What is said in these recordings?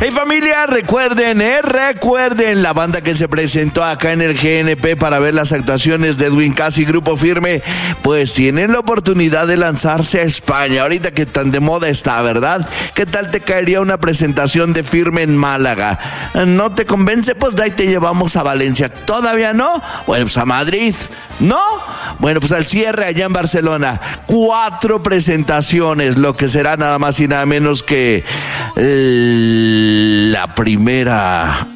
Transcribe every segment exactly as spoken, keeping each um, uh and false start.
Hey familia, recuerden, eh, recuerden la banda que se presentó acá en el G N P para ver las actuaciones de Edwin Cass y Grupo Firme, pues tienen la oportunidad de lanzarse a España, ahorita que tan de moda está, ¿verdad? ¿Qué tal te caería una presentación de Firme en Málaga? ¿No te convence? Pues de ahí te llevamos a Valencia. ¿Todavía no? Bueno, pues a Madrid, ¿no? Bueno, pues al cierre allá en Barcelona, cuatro presentaciones, lo que será nada más y nada menos que la primera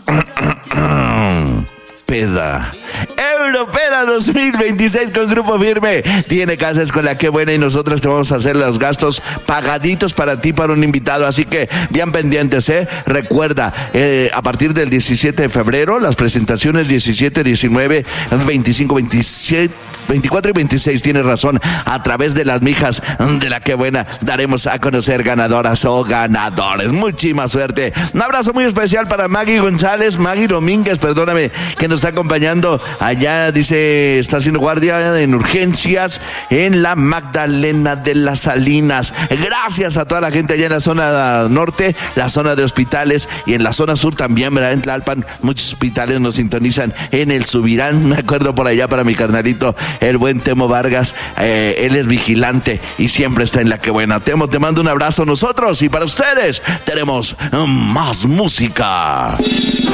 peda Europeda dos mil veintiséis con Grupo Firme. Tiene casas con la que buena y nosotros te vamos a hacer los gastos pagaditos para ti, para un invitado, así que bien pendientes, eh. Recuerda, eh, a partir del diecisiete de febrero, las presentaciones diecisiete, diecinueve, veinticinco, veintisiete, veinticuatro y veintiséis, tienes razón, a través de las mijas de la que buena daremos a conocer ganadoras o ganadores. Muchísima suerte. Un abrazo muy especial para Maggie González, Maggie Domínguez, perdóname, que nos está acompañando allá, dice, está haciendo guardia en urgencias en la Magdalena de las Salinas. Gracias a toda la gente allá en la zona norte, la zona de hospitales, y en la zona sur también, ¿verdad? En Tlalpan, muchos hospitales nos sintonizan en el Subirán. Me acuerdo por allá para mi carnalito, el buen Temo Vargas, eh, él es vigilante y siempre está en la que buena. Temo, te mando un abrazo nosotros, y para ustedes tenemos más música.